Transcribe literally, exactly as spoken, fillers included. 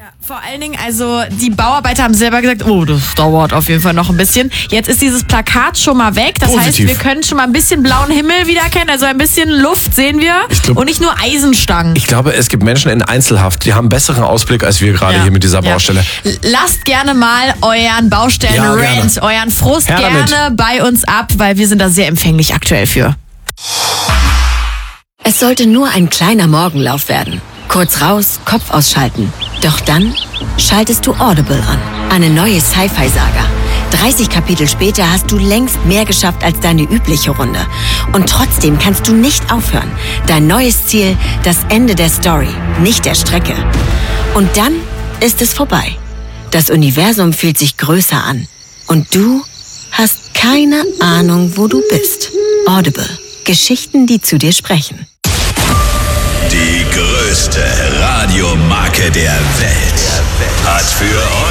Vor allen Dingen, also die Bauarbeiter haben selber gesagt, oh, das dauert auf jeden Fall noch ein bisschen. Jetzt ist dieses Plakat schon mal weg. Das Positiv. heißt, wir können schon mal ein bisschen blauen Himmel wiedererkennen. Also ein bisschen Luft sehen wir glaub, und nicht nur Eisenstangen. Ich glaube, es gibt Menschen in Einzelhaft, die haben einen besseren Ausblick als wir gerade Ja. hier mit dieser Baustelle. Ja. Lasst gerne mal euren Baustellen-Rant, Ja, euren Frust Her gerne damit. bei uns ab, weil wir sind da sehr empfänglich aktuell für. Es sollte nur ein kleiner Morgenlauf werden. Kurz raus, Kopf ausschalten. Doch dann schaltest du Audible an. Eine neue Sci-Fi-Saga. dreißig Kapitel später hast du längst mehr geschafft als deine übliche Runde. Und trotzdem kannst du nicht aufhören. Dein neues Ziel, das Ende der Story, nicht der Strecke. Und dann ist es vorbei. Das Universum fühlt sich größer an. Und du hast keine Ahnung, wo du bist. Audible. Geschichten, die zu dir sprechen. Die größte Radiomarke der Welt hat für